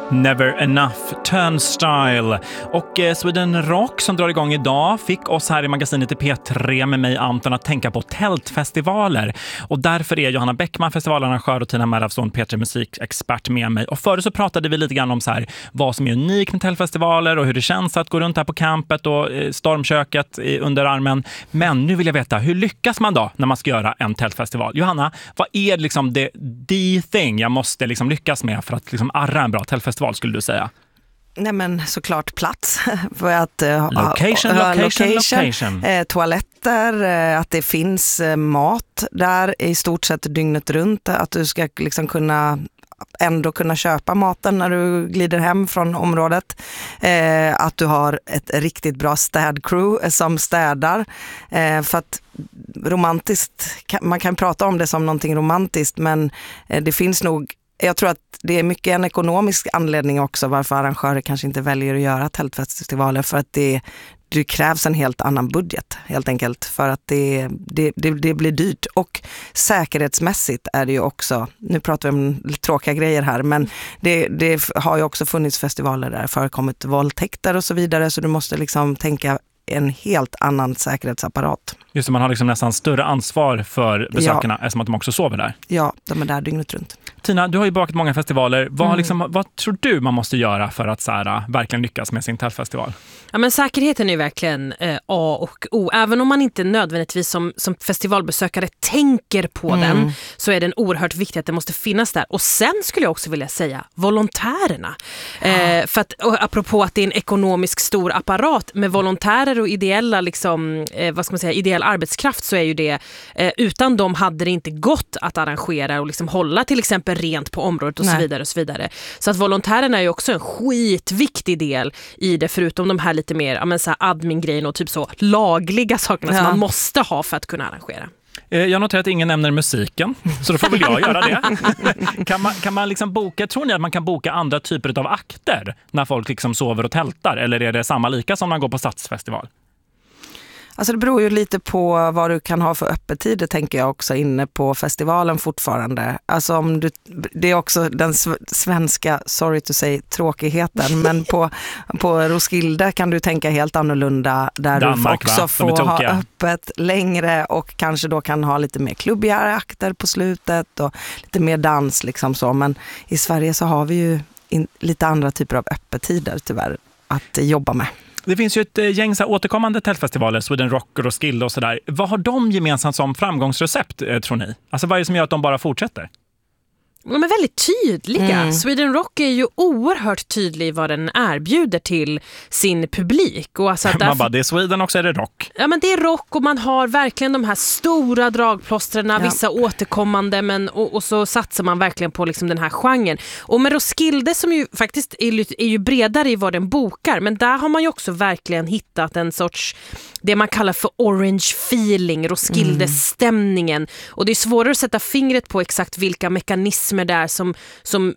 Never Enough, Turnstile och Sweden Rock som drar igång idag fick oss här i magasinet i P3 med mig Anton att tänka på tältfestivaler och därför är Johanna Bäckman, festivalarrangör, och Tina Merravsson, P3 musikexpert med mig. Och förut så pratade vi lite grann om så här, vad som är unikt med tältfestivaler och hur det känns att gå runt här på campet och stormköket under armen. Men nu vill jag veta, hur lyckas man då när man ska göra en tältfestival? Johanna, vad är liksom the thing jag måste liksom lyckas med för att liksom arra en bra tältfestival, skulle du säga? Nej, men såklart plats. För att location. Toaletter, att det finns mat där i stort sett dygnet runt. Att du ska liksom kunna köpa maten när du glider hem från området. Att du har ett riktigt bra städcrew som städar. För att romantiskt, man kan prata om det som någonting romantiskt, men det finns nog, jag tror att det är mycket en ekonomisk anledning också varför arrangörer kanske inte väljer att göra tältfestivaler, för att det krävs en helt annan budget helt enkelt, för att det blir dyrt. Och säkerhetsmässigt är det ju också, nu pratar vi om lite tråkiga grejer här, men det har ju också funnits festivaler där det förekommit våldtäkter och så vidare, så du måste liksom tänka en helt annan säkerhetsapparat. Just det, man har liksom nästan större ansvar för besökarna eftersom att de också sover där. Ja, de är där dygnet runt. Tina, du har ju bakat många festivaler. Vad tror du man måste göra för att verkligen lyckas med sin tältfestival? Ja, men säkerheten är verkligen A och O. Även om man inte nödvändigtvis som festivalbesökare tänker på den, så är den oerhört viktig att det måste finnas där. Och sen skulle jag också vilja säga volontärerna. För att, apropå att det är en ekonomisk stor apparat med volontärer och ideella ideell arbetskraft, så är ju det utan dem hade det inte gått att arrangera och liksom hålla till exempel rent på området och så vidare och så vidare. Så att volontärerna är ju också en skitviktig del i det, förutom de här lite mer admin-grejen och typ så lagliga sakerna som man måste ha för att kunna arrangera. Jag noterar att ingen nämner musiken, så då får väl jag göra det. Kan man liksom boka, tror ni att man kan boka andra typer av akter när folk liksom sover och tältar, eller är det samma lika som man går på stadsfestival? Alltså det beror ju lite på vad du kan ha för öppettider, tänker jag också, inne på festivalen fortfarande. Alltså det är också den svenska, sorry to say, tråkigheten, men på Roskilde kan du tänka helt annorlunda, där Danmark, du också får ha öppet längre och kanske då kan ha lite mer klubbigare akter på slutet och lite mer dans liksom så. Men i Sverige så har vi ju lite andra typer av öppettider tyvärr att jobba med. Det finns ju ett gäng återkommande tältfestivaler, Sweden Rock och Roskilde och sådär. Vad har de gemensamt som framgångsrecept, tror ni? Alltså vad är det som gör att de bara fortsätter? De är väldigt tydliga. Sweden Rock är ju oerhört tydlig i vad den erbjuder till sin publik. Och alltså man bara, det är Sweden också, är det rock? Ja, men det är rock och man har verkligen de här stora dragplåstrarna, vissa återkommande, men och så satsar man verkligen på liksom den här genren. Och med Roskilde, som ju faktiskt är ju bredare i vad den bokar, men där har man ju också verkligen hittat en sorts, det man kallar för orange feeling, Roskilde-stämningen. Och det är svårare att sätta fingret på exakt vilka mekanismer där som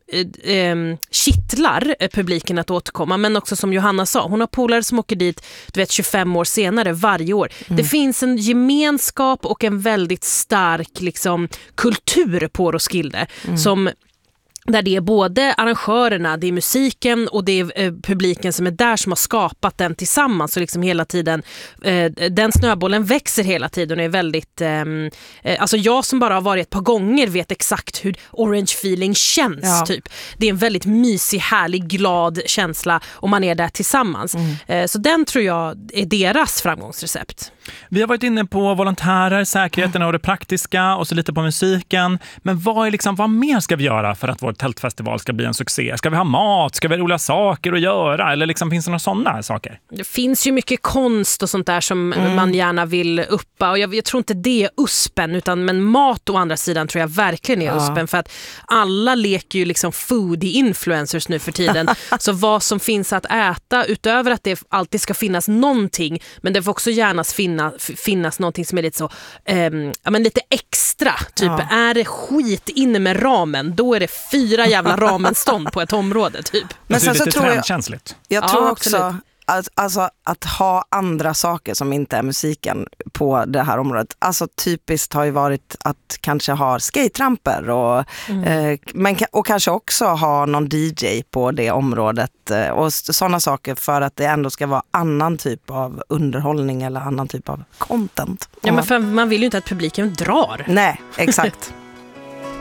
kittlar publiken att återkomma, men också som Johanna sa, hon har polare som åker dit 25 år senare varje år. Det finns en gemenskap och en väldigt stark liksom kultur på Roskilde som där det är både arrangörerna, det är musiken och det är publiken som är där som har skapat den tillsammans, och liksom hela tiden den snöbollen växer hela tiden och är väldigt alltså jag som bara har varit ett par gånger vet exakt hur orange feeling känns typ. Det är en väldigt mysig, härlig, glad känsla om man är där tillsammans. Så den tror jag är deras framgångsrecept. Vi har varit inne på volontärer, säkerheten och det praktiska och så lite på musiken. Men vad mer ska vi göra för att vår tältfestival ska bli en succé? Ska vi ha mat? Ska vi ha roliga saker att göra? Eller liksom, finns det några sådana saker? Det finns ju mycket konst och sånt där som man gärna vill uppa. Och jag tror inte det är uspen, men mat å andra sidan tror jag verkligen är uspen. För att alla leker ju liksom foodie-influencers nu för tiden. Så vad som finns att äta, utöver att det alltid ska finnas någonting, men det får också gärna finnas någonting som är lite så lite extra. Typ är det skit inne med ramen, då är det 4 jävla ramenstånd på ett område typ. Men sen så tror jag tror också Alltså att ha andra saker som inte är musiken på det här området. Alltså typiskt har ju varit att kanske ha skateramper och kanske också ha någon DJ på det området och sådana saker för att det ändå ska vara annan typ av underhållning eller annan typ av content. Ja, men för man vill ju inte att publiken drar. Nej, exakt.